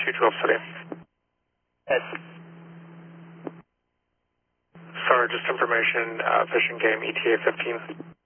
212 City. Yes. Sorry, just information, fishing game ETA 15.